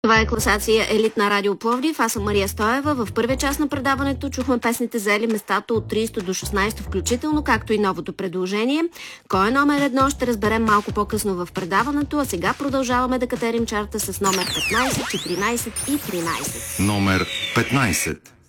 Това е класация Елит на Радио Пловдив. Аз съм Мария Стоева. В първия част на предаването чухме песните заели местата от 30 до 16 включително, както и новото предложение. Кой е номер едно, ще разберем малко по-късно в предаването, а сега продължаваме да катерим чарта с номер 15, 14 и 13. Номер 15.